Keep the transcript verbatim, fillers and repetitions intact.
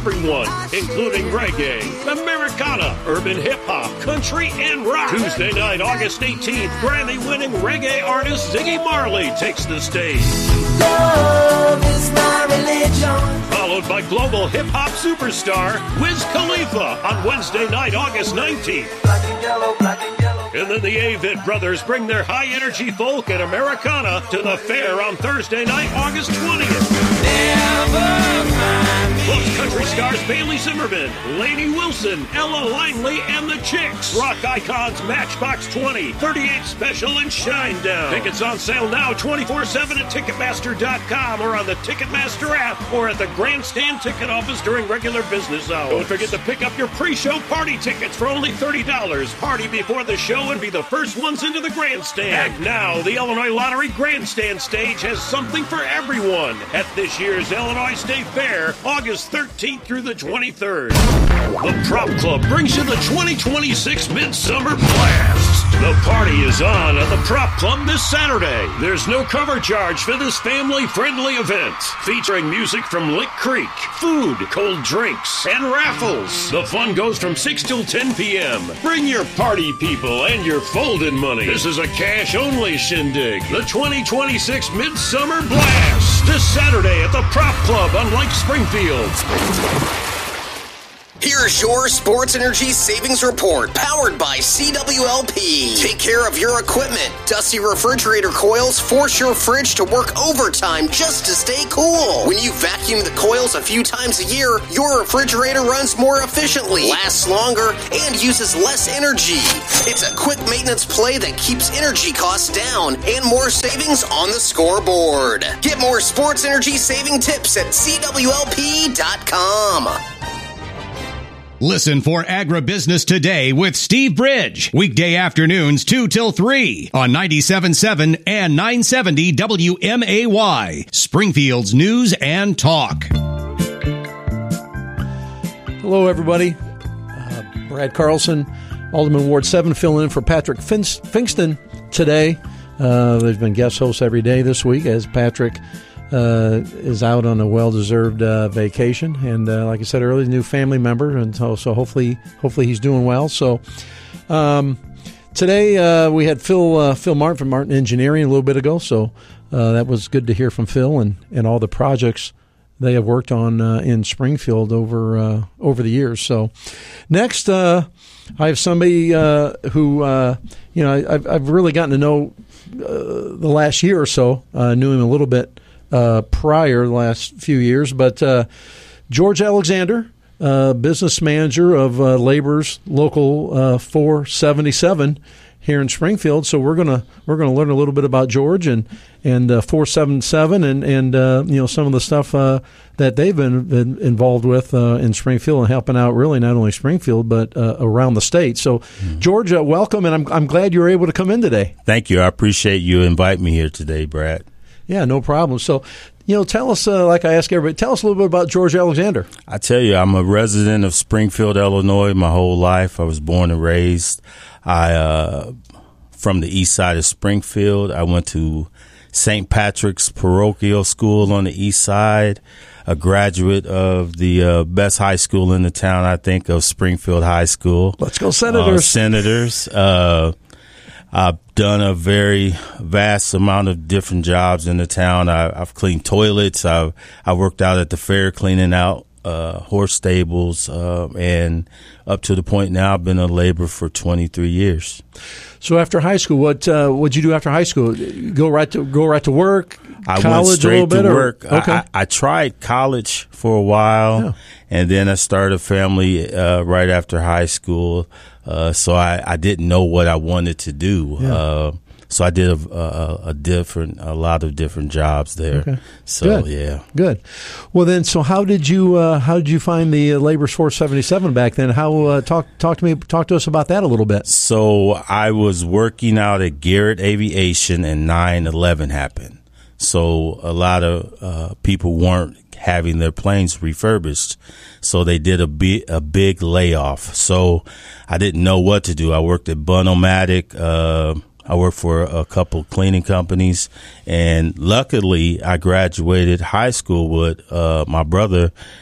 everyone, including reggae, Americana, urban hip-hop, country, and rock. Tuesday night, August eighteenth, Grammy-winning reggae artist Ziggy Marley takes the stage. Love is my religion. Followed by global hip-hop superstar Wiz Khalifa on Wednesday night, August nineteenth. Black and yellow, black and yellow. And then the Avett Brothers bring their high-energy folk and Americana to the fair on Thursday night, August twentieth. Never find me. Plus country stars Bailey Zimmerman, Lainey Wilson, Ella Langley, and the Chicks. Rock icons Matchbox twenty, thirty-eight Special, and Shinedown. Tickets on sale now twenty-four seven at Ticketmaster dot com or on the Ticketmaster app or at the Grandstand ticket office during regular business hours. Don't forget to pick up your pre-show party tickets for only thirty dollars. Party before the show and be the first ones into the Grandstand. Act now, the Illinois Lottery Grandstand stage has something for everyone at this year's Illinois State Fair, August thirteenth through the twenty-third. The Prop Club brings you the twenty twenty-six Midsummer Blast. The party is on at the Prop Club this Saturday. There's no cover charge for this family-friendly event, featuring music from Lick Creek, food, cold drinks, and raffles. The fun goes from six till ten p.m. Bring your party people and your folding money. This is a cash-only shindig. The twenty twenty-six Midsummer Blast, this Saturday at the Prop Club on Lake Springfield. Here's your Sports Energy Savings Report, powered by C W L P. Take care of your equipment. Dusty refrigerator coils force your fridge to work overtime just to stay cool. When you vacuum the coils a few times a year, your refrigerator runs more efficiently, lasts longer, and uses less energy. It's a quick maintenance play that keeps energy costs down and more savings on the scoreboard. Get more sports energy saving tips at C W L P dot com. Listen for Agribusiness Today with Steve Bridge. Weekday afternoons two till three on ninety-seven point seven and nine seventy W M A Y. Springfield's News and Talk. Hello, everybody. Uh, Brad Carlson, Alderman Ward seven, filling in for Patrick Finst- Finkston today. Uh, there's been guest hosts every day this week as Patrick Uh, is out on a well-deserved uh, vacation, and uh, like I said earlier, a new family member, and so, so hopefully, hopefully he's doing well. So um, today uh, we had Phil uh, Phil Martin from Martin Engineering a little bit ago, so uh, that was good to hear from Phil and, and all the projects they have worked on uh, in Springfield over uh, over the years. So next, uh, I have somebody uh, who uh, you know I've, I've really gotten to know uh, the last year or so. Uh, knew him a little bit. Uh, prior the last few years, but uh, George Alexander, uh, business manager of uh, Labor's Local uh, four seventy-seven here in Springfield. So we're gonna we're gonna learn a little bit about George and and uh, four seventy-seven and and uh, you know some of the stuff uh, that they've been, been involved with uh, in Springfield and helping out really not only Springfield but uh, around the state. So mm-hmm. George, uh, welcome, and I'm I'm glad you were able to come in today. Thank you. I appreciate you inviting me here today, Brad. Yeah, no problem. So, you know, tell us, uh, like I ask everybody, tell us a little bit about George Alexander. I tell you, I'm a resident of Springfield, Illinois, my whole life. I was born and raised. I uh, from the east side of Springfield. I went to Saint Patrick's Parochial School on the east side, a graduate of the uh, best high school in the town, I think, of Springfield High School. Let's go Senators. Uh, senators. Uh I've done a very vast amount of different jobs in the town. I, I've cleaned toilets. I've I worked out at the fair cleaning out uh, horse stables, uh, and up to the point now, I've been a laborer for twenty-three years. So after high school, what uh, what'd you do after high school? Go right to go right to work. I college went straight a little bit, to or? work. Okay. I, I, I tried college for a while, yeah. and then I started a family uh, right after high school. Uh, so I, I didn't know what I wanted to do. Yeah. Uh, so I did a, a, a different, a lot of different jobs there. Okay. So Good. yeah, good. Well then, so how did you uh, how did you find the uh, Labor's four seventy-seven back then? How uh, talk talk to me talk to us about that a little bit. So I was working out at Garrett Aviation, and nine eleven happened. So a lot of uh, people weren't having their planes refurbished. So they did a big, a big layoff. So I didn't know what to do. I worked at Bonomatic. Uh, I worked for a couple cleaning companies. And luckily, I graduated high school with uh, my brother